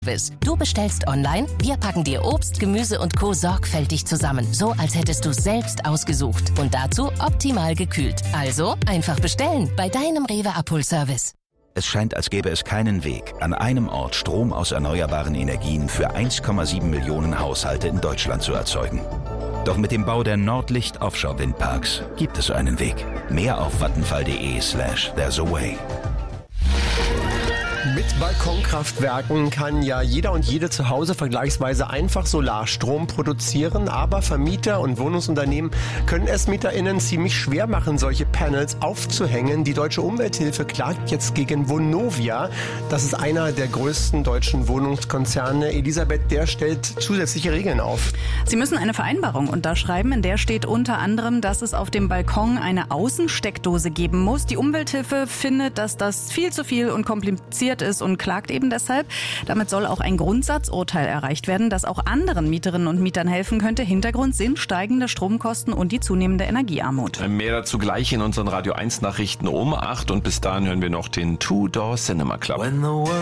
Service. Du bestellst online, wir packen dir Obst, Gemüse und Co. sorgfältig zusammen. So, als hättest du es selbst ausgesucht. Und dazu optimal gekühlt. Also einfach bestellen bei deinem Rewe-Abholservice. Es scheint, als gäbe es keinen Weg, an einem Ort Strom aus erneuerbaren Energien für 1,7 Millionen Haushalte in Deutschland zu erzeugen. Doch mit dem Bau der Nordlicht-Offshore-Windparks gibt es einen Weg. Mehr auf vattenfall.de/there's a way. Mit Balkonkraftwerken kann ja jeder und jede zu Hause vergleichsweise einfach Solarstrom produzieren, aber Vermieter und Wohnungsunternehmen können es MieterInnen ziemlich schwer machen, solche Panels aufzuhängen. Die Deutsche Umwelthilfe klagt jetzt gegen Vonovia. Das ist einer der größten deutschen Wohnungskonzerne. Elisabeth, der stellt zusätzliche Regeln auf. Sie müssen eine Vereinbarung unterschreiben, in der steht unter anderem, dass es auf dem Balkon eine Außensteckdose geben muss. Die Umwelthilfe findet, dass das viel zu viel und kompliziert ist und klagt eben deshalb. Damit soll auch ein Grundsatzurteil erreicht werden, das auch anderen Mieterinnen und Mietern helfen könnte. Hintergrund sind steigende Stromkosten und die zunehmende Energiearmut. Mehr dazu gleich in unseren Radio 1 Nachrichten um 8 und bis dahin hören wir noch den Two Door Cinema Club.